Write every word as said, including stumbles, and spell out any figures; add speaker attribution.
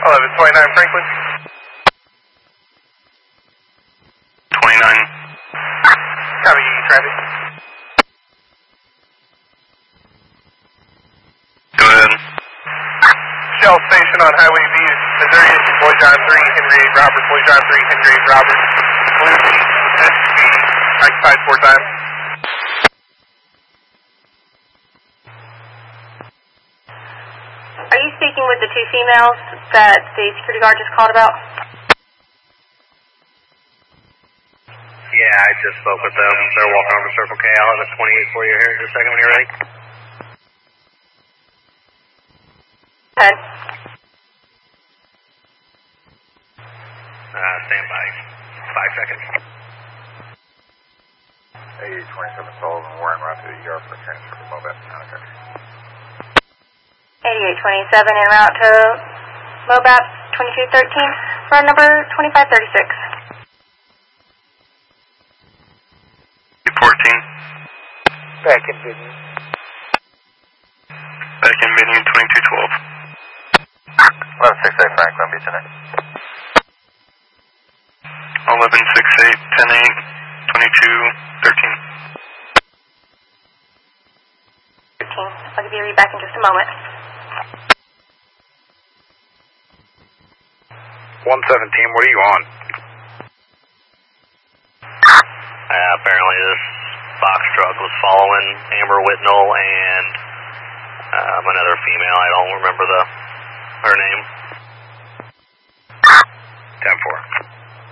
Speaker 1: eleven twenty-nine Franklin.
Speaker 2: twenty-nine.
Speaker 1: Copy traffic.
Speaker 2: Go ahead.
Speaker 1: Shell station on Highway B, Missouri, Boy John three, Henry eight Robert, Boy John three, Henry eight Robert. Blue S G, occupied four times.
Speaker 3: Are you speaking with the two females that the security guard just called about?
Speaker 2: Yeah, I just spoke with them. They're walking over Circle K. I'll have a twenty-eight for you here in just a second when you're ready.
Speaker 3: Go ahead.
Speaker 2: Uh, stand by. Five seconds.
Speaker 1: eighty-eight twenty-seven Sullivan, Warren, route to the E R for transfer to Mobap.
Speaker 3: eighty-eight twenty-seven en route to Mobap twenty-two thirteen, run number twenty-five thirty-six.
Speaker 2: fourteen.
Speaker 1: Back in venue.
Speaker 2: Back in venue twenty-two twelve.
Speaker 1: eleven sixty-eight Franklin, Beach tonight.
Speaker 2: eleven sixty-eight, ten eight, twenty-two thirteen.
Speaker 3: thirteen. I'll give you a read back in just a moment.
Speaker 2: one seventeen, what are you on? Uh, apparently this box truck was following Amber Whitnell and um, another female. I don't remember the her name. ten four.